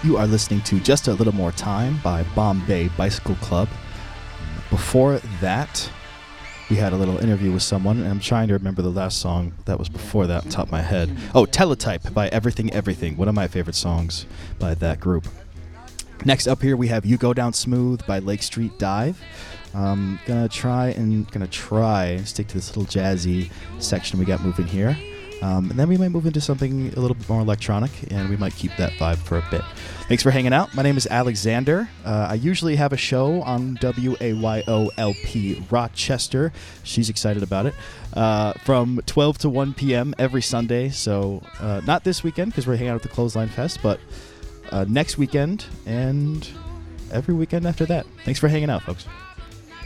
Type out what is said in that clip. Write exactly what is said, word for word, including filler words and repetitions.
You are listening to Just a Little More Time by Bombay Bicycle Club. Before that, we had a little interview with someone, and I'm trying to remember the last song that was before that on top of my head. Oh, Teletype by Everything Everything, one of my favorite songs by that group. Next up here, we have You Go Down Smooth by Lake Street Dive. Um, gonna try and gonna try and stick to this little jazzy section we got moving here. Um, and then we might move into something a little bit more electronic, and we might keep that vibe for a bit. Thanks for hanging out. My name is Alexander. Uh, I usually have a show on W A Y O L P Rochester. She's excited about it. Uh, from twelve to one p.m. every Sunday. So uh, not this weekend because we're hanging out at the Clothesline Fest, but uh, next weekend and every weekend after that. Thanks for hanging out, folks.